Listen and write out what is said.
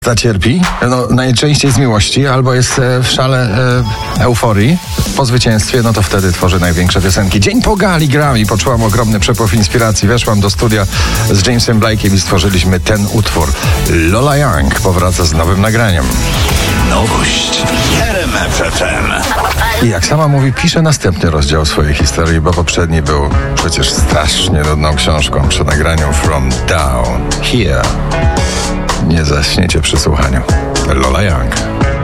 Cierpi, najczęściej z miłości, albo jest w szale euforii. Po zwycięstwie, to wtedy tworzy największe piosenki. Dzień po gali Grammy poczułam ogromny przepływ inspiracji. Weszłam do studia z Jamesem Blake'iem i stworzyliśmy ten utwór. Lola Young powraca z nowym nagraniem. Nowość w RMF FM. I jak sama mówi, pisze następny rozdział swojej historii, bo poprzedni był przecież strasznie nudną książką przy nagraniu From Down Here. Nie zaśniecie przy słuchaniu. Lola Young.